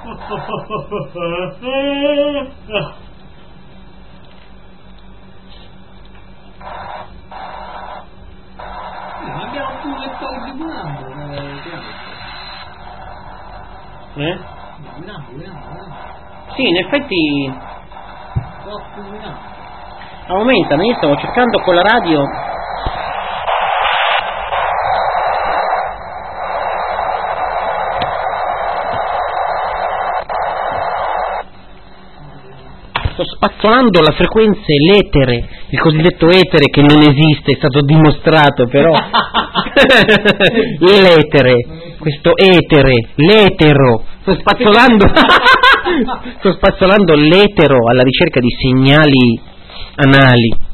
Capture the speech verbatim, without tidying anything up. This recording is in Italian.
abbiamo più lettori di Guinambo. Eh? Guinambo, Guinambo. Sì, in effetti Troppo Guinambo. aumentano. Io stavo cercando con la radio. Sto spazzolando la frequenza, l'etere, il cosiddetto etere che non esiste, è stato dimostrato però. L'etere, questo etere, l'etero, sto spazzolando, sto spazzolando l'etero alla ricerca di segnali anali.